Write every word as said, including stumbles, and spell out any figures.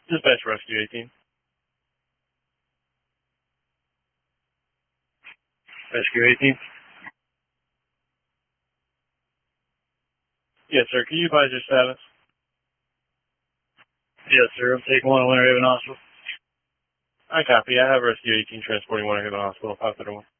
Dispatch Rescue eighteen. Rescue eighteen. Yes, sir. Can you advise your status? Yes, sir. I'm taking one to Winter Haven Hospital. I copy. I have Rescue eighteen transporting Winter Haven Hospital. five thirty-one.